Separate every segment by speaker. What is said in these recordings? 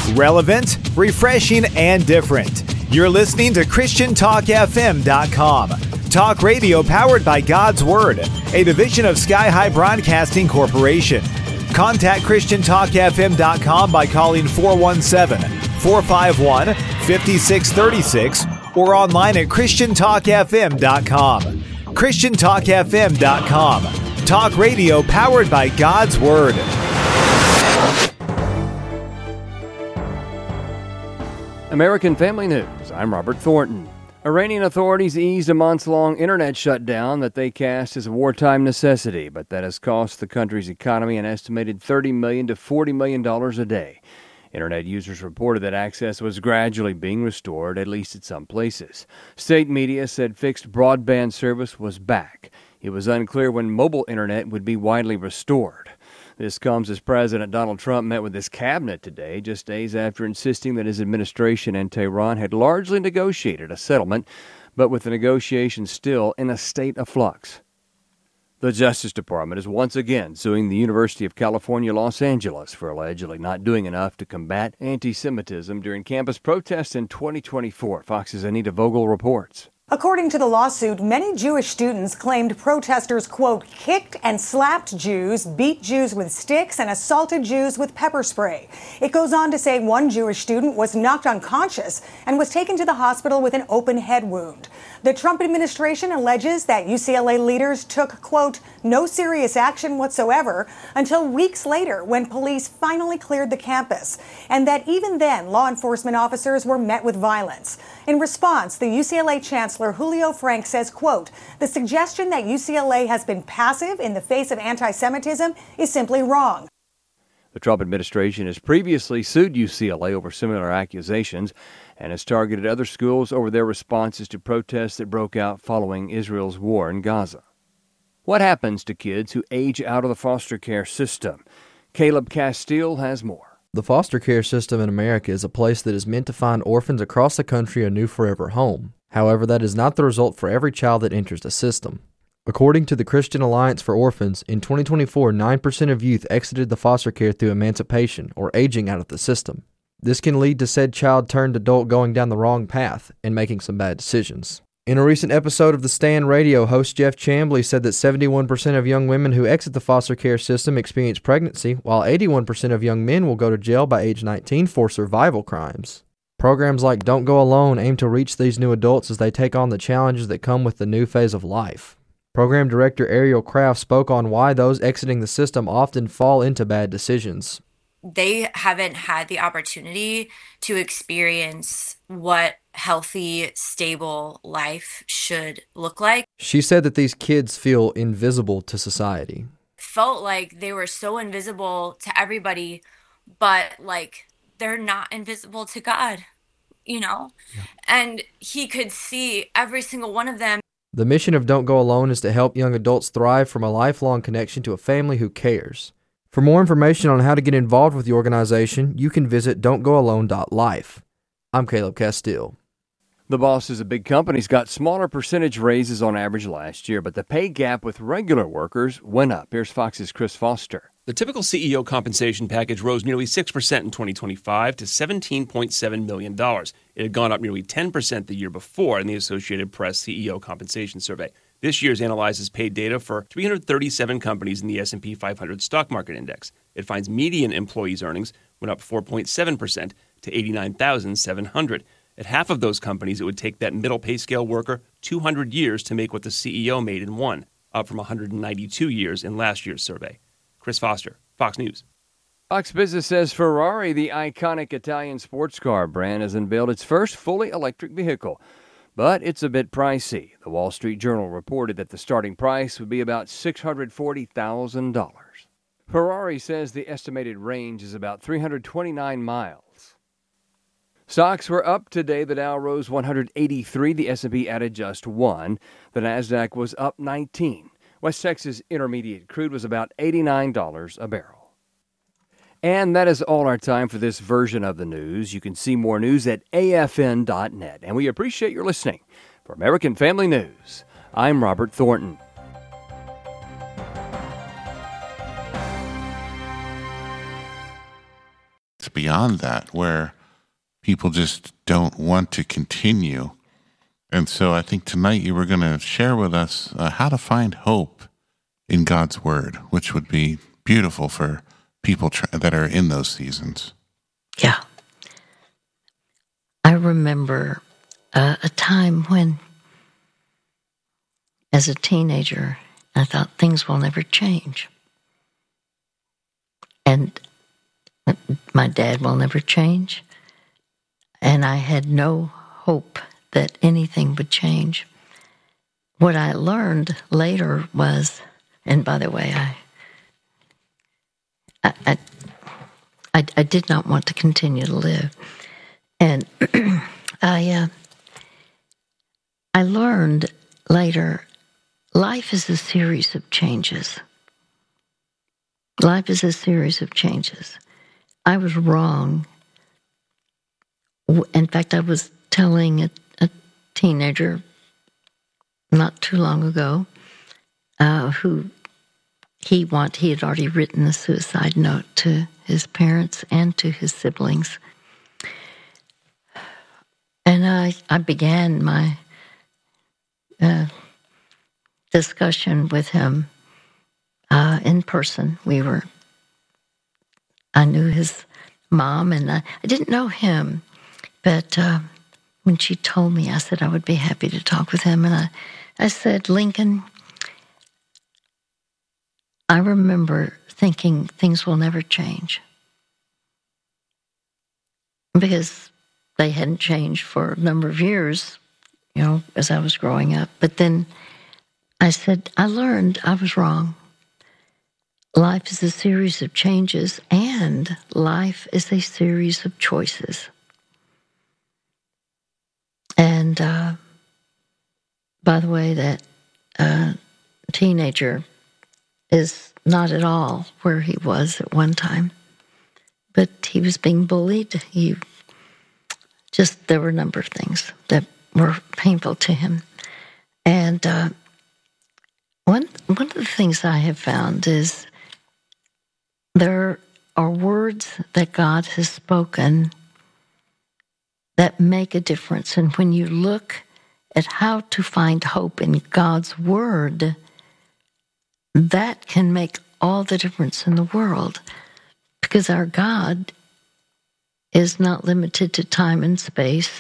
Speaker 1: Relevant, refreshing, and different. You're listening to ChristianTalkFM.com. Talk radio powered by God's Word, a division of Sky High Broadcasting Corporation. Contact ChristianTalkFM.com by calling 417-451-5636 or online at ChristianTalkFM.com. ChristianTalkFM.com. Talk radio powered by God's Word.
Speaker 2: American Family News. I'm Robert Thornton. Iranian authorities eased a months-long internet shutdown that they cast as a wartime necessity, but that has cost the country's economy an estimated $30 million to $40 million a day. Internet users reported that access was gradually being restored, at least at some places. State media said fixed broadband service was back. It was unclear when mobile internet would be widely restored. This comes as President Donald Trump met with his cabinet today, just days after insisting that his administration and Tehran had largely negotiated a settlement, but with the negotiations still in a state of flux. The Justice Department is once again suing the University of California, Los Angeles for allegedly not doing enough to combat anti-Semitism during campus protests in 2024. Fox's Anita Vogel reports.
Speaker 3: According to the lawsuit, many Jewish students claimed protesters, quote, kicked and slapped Jews, beat Jews with sticks, and assaulted Jews with pepper spray. It goes on to say one Jewish student was knocked unconscious and was taken to the hospital with an open head wound. The Trump administration alleges that UCLA leaders took, quote, no serious action whatsoever until weeks later when police finally cleared the campus, and that even then law enforcement officers were met with violence. In response, the UCLA Chancellor Julio Frank says, quote, the suggestion that UCLA has been passive in the face of anti-Semitism is simply wrong.
Speaker 2: The Trump administration has previously sued UCLA over similar accusations and has targeted other schools over their responses to protests that broke out following Israel's war in Gaza. What happens to kids who age out of the foster care system? Caleb Castile has more.
Speaker 4: The foster care system in America is a place that is meant to find orphans across the country a new forever home. However, that is not the result for every child that enters the system. According to the Christian Alliance for Orphans, in 2024, 9% of youth exited the foster care through emancipation or aging out of the system. This can lead to said child turned adult going down the wrong path and making some bad decisions. In a recent episode of The Stand Radio, host Jeff Chambly said that 71% of young women who exit the foster care system experience pregnancy, while 81% of young men will go to jail by age 19 for survival crimes. Programs like Don't Go Alone aim to reach these new adults as they take on the challenges that come with the new phase of life. Program Director Ariel Kraft spoke on why those exiting the system often fall into bad decisions.
Speaker 5: They haven't had the opportunity to experience what healthy, stable life should look like.
Speaker 4: She said that these kids feel invisible to society.
Speaker 5: Felt like they were so invisible to everybody, but like they're not invisible to God, you know? Yeah. And he could see every single one of them.
Speaker 4: The mission of Don't Go Alone is to help young adults thrive from a lifelong connection to a family who cares. For more information on how to get involved with the organization, you can visit don'tgoalone.life. I'm Caleb Castile.
Speaker 2: The bosses of big companies got smaller percentage raises on average last year, but the pay gap with regular workers went up. Here's Fox's Chris Foster.
Speaker 6: The typical CEO compensation package rose nearly 6% in 2025 to $17.7 million. It had gone up nearly 10% the year before in the Associated Press CEO compensation survey. This year's analyzes paid data for 337 companies in the S&P 500 stock market index. It finds median employees' earnings went up 4.7% to $89,700. At half of those companies, it would take that middle pay scale worker 200 years to make what the CEO made in one, up from 192 years in last year's survey. Chris Foster, Fox News.
Speaker 2: Fox Business says Ferrari, the iconic Italian sports car brand, has unveiled its first fully electric vehicle. But it's a bit pricey. The Wall Street Journal reported that the starting price would be about $640,000. Ferrari says the estimated range is about 329 miles. Stocks were up today. The Dow rose 183. The S&P added just 1. The Nasdaq was up 19. West Texas Intermediate crude was about $89 a barrel. And that is all our time for this version of the news. You can see more news at afn.net. And we appreciate your listening. For American Family News, I'm Robert Thornton.
Speaker 7: it's beyond that, where people just don't want to continue. And so I think tonight you were going to share with us how to find hope in God's Word, which would be beautiful for people that are in those seasons.
Speaker 8: Yeah. I remember a time when, as a teenager, I thought things will never change. And my dad will never change. And I had no hope that anything would change. What I learned later was, and by the way, I did not want to continue to live. And I learned later, life is a series of changes. Life is a series of changes. I was wrong. In fact, I was telling a teenager not too long ago who he had already written a suicide note to his parents and to his siblings. And I began my discussion with him in person. I knew his mom, and I didn't know him, but when she told me, I said I would be happy to talk with him. And I said, Lincoln, I remember thinking things will never change because they hadn't changed for a number of years, as I was growing up. But then I said, I learned I was wrong. Life is a series of changes, and life is a series of choices. And by the way, that teenager is not at all where he was at one time, but he was being bullied. There were a number of things that were painful to him. And one of the things I have found is there are words that God has spoken that make a difference. And when you look at how to find hope in God's Word, that can make all the difference in the world, because our God is not limited to time and space.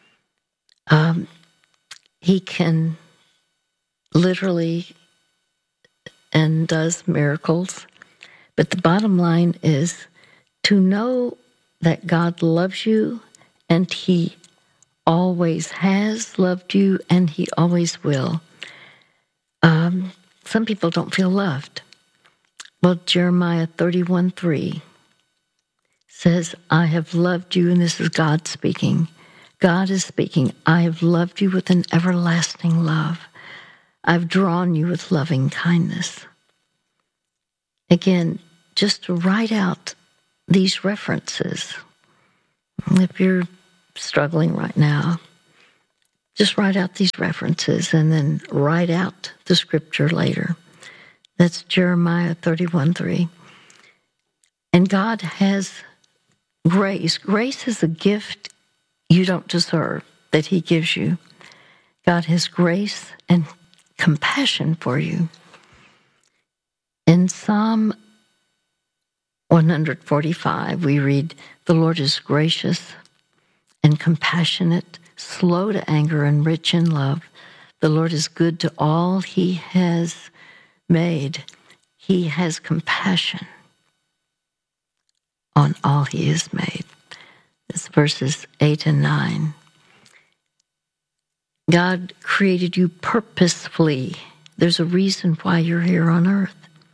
Speaker 8: He can literally and does miracles. But the bottom line is to know that God loves you, and He always has loved you, and He always will. Some people don't feel loved. Well, Jeremiah 31:3 says, I have loved you, and this is God speaking. God is speaking. I have loved you with an everlasting love. I've drawn you with loving kindness. Again, just to write out these references. If you're struggling right now, just write out these references and then write out the scripture later. That's Jeremiah 31:3. And God has grace. Grace is a gift you don't deserve that He gives you. God has grace and compassion for you. In Psalm 145, we read, the Lord is gracious and compassionate, slow to anger and rich in love. The Lord is good to all He has made. He has compassion on all He has made. That's verses 8 and 9. God created you purposefully. There's a reason why you're here on earth.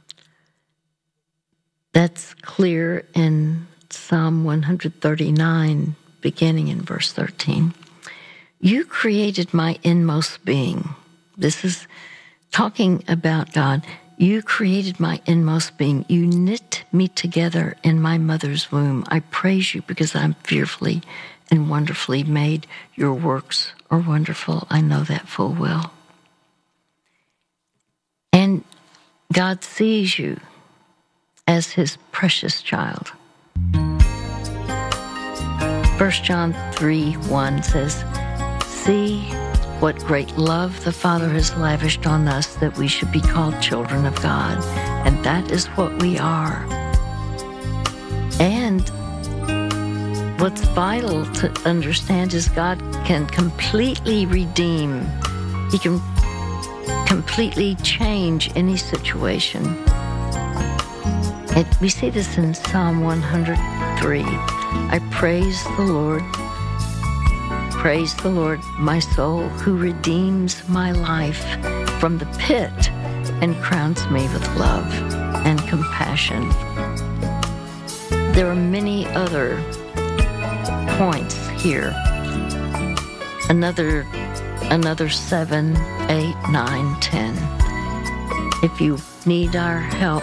Speaker 8: That's clear in Psalm 139, beginning in verse 13. You created my inmost being. This is talking about God. You created my inmost being. You knit me together in my mother's womb. I praise you because I'm fearfully and wonderfully made. Your works are wonderful. I know that full well. And God sees you as His precious child. 1 John 3:1 says, "See what great love the Father has lavished on us that we should be called children of God." And that is what we are. And what's vital to understand is God can completely redeem. He can completely change any situation. We see this in Psalm 103. I praise the Lord. Praise the Lord, my soul, who redeems my life from the pit and crowns me with love and compassion. There are many other points here. Another 7, 8, 9, 10. If you need our help,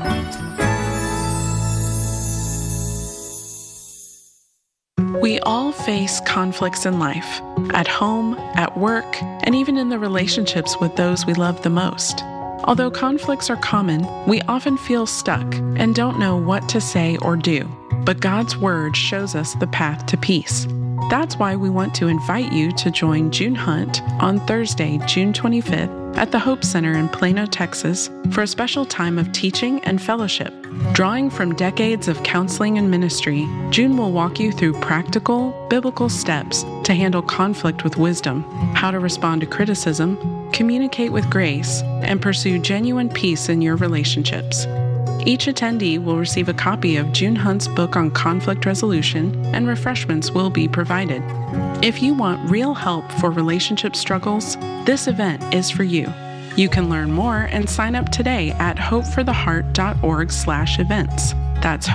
Speaker 9: we all face conflicts in life, at home, at work, and even in the relationships with those we love the most. Although conflicts are common, we often feel stuck and don't know what to say or do. But God's Word shows us the path to peace. That's why we want to invite you to join June Hunt on Thursday, June 25th at the Hope Center in Plano, Texas for a special time of teaching and fellowship. Drawing from decades of counseling and ministry, June will walk you through practical, biblical steps to handle conflict with wisdom, how to respond to criticism, communicate with grace, and pursue genuine peace in your relationships. Each attendee will receive a copy of June Hunt's book on conflict resolution, and refreshments will be provided. If you want real help for relationship struggles, this event is for you. You can learn more and sign up today at hopefortheheart.org/events. That's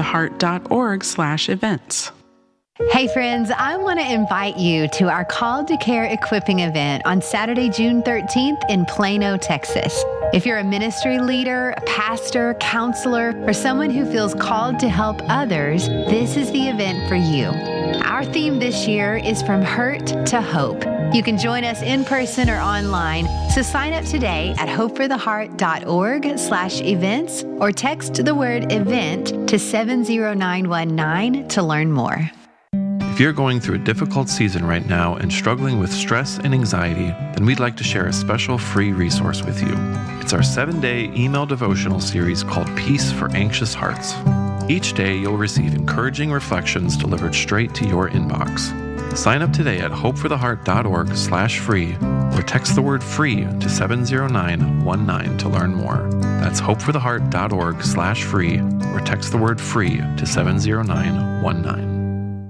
Speaker 9: hopefortheheart.org/events.
Speaker 10: Hey friends, I want to invite you to our Called to Care equipping event on Saturday, June 13th in Plano, Texas. If you're a ministry leader, a pastor, counselor, or someone who feels called to help others, this is the event for you. Our theme this year is From Hurt to Hope. You can join us in person or online, so sign up today at hopefortheheart.org/events or text the word event to 70919 to learn more.
Speaker 11: If you're going through a difficult season right now and struggling with stress and anxiety, then we'd like to share a special free resource with you. It's our 7-day email devotional series called Peace for Anxious Hearts. Each day you'll receive encouraging reflections delivered straight to your inbox. Sign up today at hopefortheheart.org/free or text the word free to 70919 to learn more. That's hopefortheheart.org/free or text the word free to 70919.